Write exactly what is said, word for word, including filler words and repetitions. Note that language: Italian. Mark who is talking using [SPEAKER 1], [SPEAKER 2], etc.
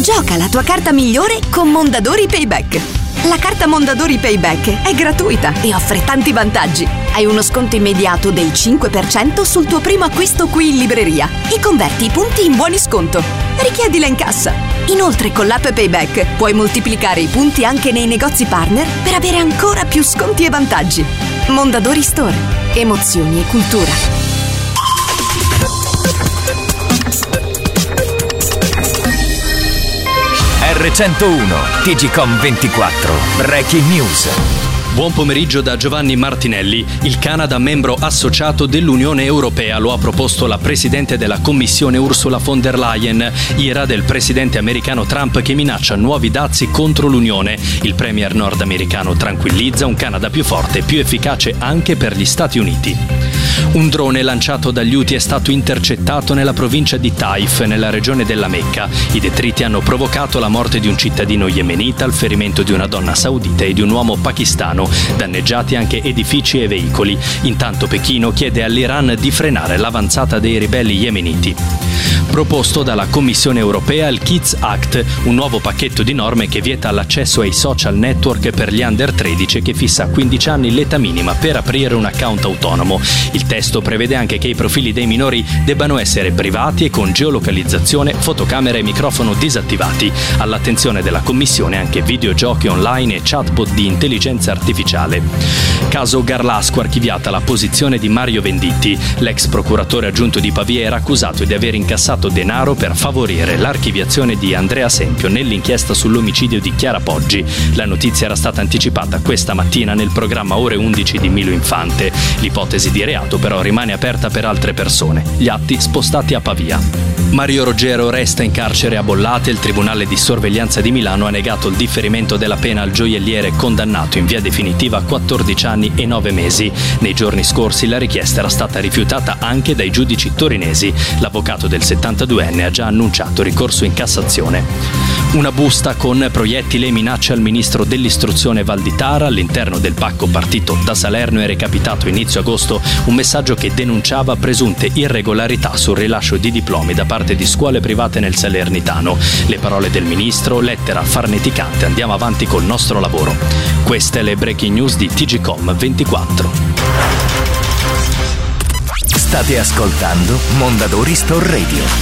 [SPEAKER 1] Gioca la tua carta migliore con Mondadori Payback. La carta Mondadori Payback è gratuita e offre tanti vantaggi. Hai uno sconto immediato del cinque per cento sul tuo primo acquisto qui in libreria e converti i punti in buoni sconto. Richiedila in cassa. Inoltre con l'app Payback puoi moltiplicare i punti anche nei negozi partner per avere ancora più sconti e vantaggi. Mondadori Store. Emozioni e cultura.
[SPEAKER 2] R centouno, T G Com ventiquattro, Breaking News.
[SPEAKER 3] Buon pomeriggio da Giovanni Martinelli. Il Canada, membro associato dell'Unione Europea, lo ha proposto la Presidente della Commissione Ursula von der Leyen, ira del presidente americano Trump che minaccia nuovi dazi contro l'Unione. Il premier nordamericano tranquillizza: un Canada più forte e più efficace anche per gli Stati Uniti. Un drone lanciato dagli Houthi è stato intercettato nella provincia di Taif, nella regione della Mecca. I detriti hanno provocato la morte di un cittadino yemenita, il ferimento di una donna saudita e di un uomo pakistano. Danneggiati anche edifici e veicoli. Intanto Pechino chiede all'Iran di frenare l'avanzata dei ribelli yemeniti. Proposto dalla Commissione Europea il Kids Act, un nuovo pacchetto di norme che vieta l'accesso ai social network per gli under tredici e che fissa a quindici anni l'età minima per aprire un account autonomo. Il testo prevede anche che i profili dei minori debbano essere privati e con geolocalizzazione, fotocamera e microfono disattivati. All'attenzione della Commissione anche videogiochi online e chatbot di intelligenza artificiale. Caso Garlasco, archiviata la posizione di Mario Venditti. L'ex procuratore aggiunto di Pavia era accusato di aver incassato denaro per favorire l'archiviazione di Andrea Sempio nell'inchiesta sull'omicidio di Chiara Poggi. La notizia era stata anticipata questa mattina nel programma Ore undici di Milo Infante. L'ipotesi di reato però rimane aperta per altre persone. Gli atti spostati a Pavia. Mario Roggero resta in carcere a Bollate. Il Tribunale di Sorveglianza di Milano ha negato il differimento della pena al gioielliere condannato in via definitiva a quattordici anni e nove mesi. Nei giorni scorsi la richiesta era stata rifiutata anche dai giudici torinesi. L'avvocato del settantaduenne ha già annunciato ricorso in Cassazione. Una busta con proiettili e minacce al ministro dell'istruzione Valditara. All'interno del pacco partito da Salerno è recapitato inizio agosto un messaggio che denunciava presunte irregolarità sul rilascio di diplomi da parte di scuole private nel Salernitano. Le parole del ministro, lettera farneticante: andiamo avanti col nostro lavoro. Queste le breaking news di T G Com ventiquattro.
[SPEAKER 2] State ascoltando Mondadori Store Radio.